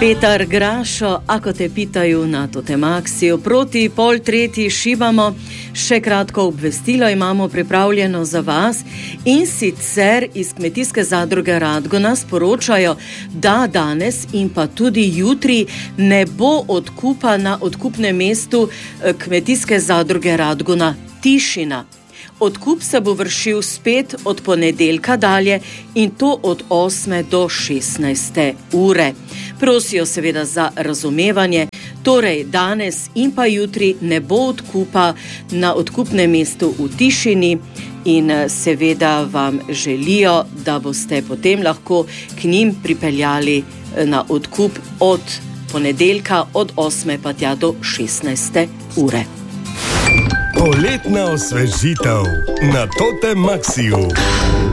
Petar Grašo, ako te pitaju na Totemaksiju, proti 2:30 šibamo. Še kratko obvestilo imamo pripravljeno za vas in sicer iz Kmetijske zadruge Radgona sporočajo, da danes in pa tudi jutri ne bo odkupa na odkupnem mestu Kmetijske zadruge Radgona Tišina. Odkup se bo vršil spet od ponedeljka dalje in to od 8 do 16 ure. Prosijo seveda za razumevanje, torej danes in pa jutri ne bo odkupa na odkupnem mestu v Tišini in seveda vam želijo, da boste potem lahko k njim pripeljali na odkup od ponedeljka od 8 pa tja do 16 ure. Poletna osvežitev na Totemaksiju.